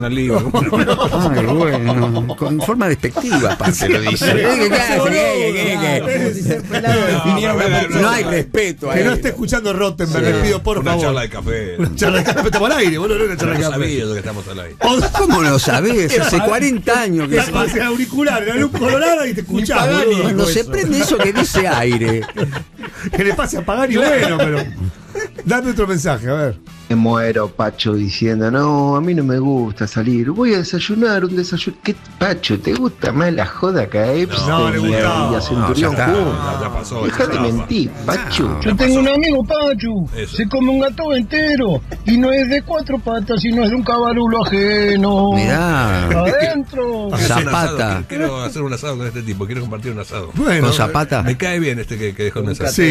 Ay, bueno, con forma despectiva, aparte lo dice. No hay respeto a que no él. esté escuchando Rottenberg, les pido por una favor. charla de café. Una charla de café, estamos al aire, boludo, no una charla de No café. sabía yo que estamos al aire. ¿Cómo lo sabés? Hace 40 años que Estás con el auricular, la luz colorada y te escuchás, boludo. cuando se prende eso que dice aire. Que le pase a pagar y bueno, pero. Dame otro mensaje, a ver. Me muero, Pacho, diciendo, no, a mí no me gusta salir, voy a desayunar, un desayuno. ¿Qué, Pacho, te gusta más la joda que a Epstein No, le gustaba. y a Centurión ya está. juntos? Ya pasó. Deja de esa etapa. mentir, Pacho. Yo tengo un amigo, Pachu, Eso. se come un gato entero y no es de 4 patas, sino es de un cabarulo ajeno. Mirá. Adentro. Quiero hacer un asado, Zapata. Quiero hacer un asado con este tipo, quiero compartir un asado. Bueno, Con Zapata. Me cae bien este que dejó el mensaje. sí.